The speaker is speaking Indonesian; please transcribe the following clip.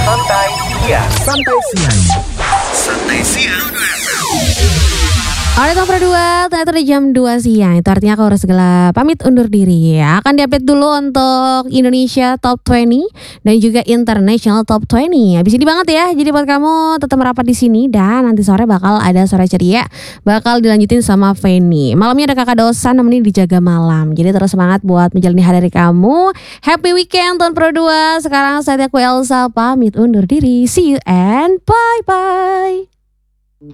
Santai Siang. Santai Siang. Santai Siang. Alright, nomor 2, ternyata udah jam 2 siang. Itu artinya aku harus segala pamit undur diri ya. Akan diupdate dulu untuk Indonesia Top 20 dan juga International Top 20. Habis ini banget ya. Jadi buat kamu tetap merapat di sini dan nanti sore bakal ada Sore Ceria. Bakal dilanjutin sama Feni. Malamnya ada Kakak Dosan nemenin dijaga malam. Jadi terus semangat buat menjalani hari kamu. Happy weekend tahun Pro 2. Sekarang saatnya aku Elsa pamit undur diri. See you and bye-bye.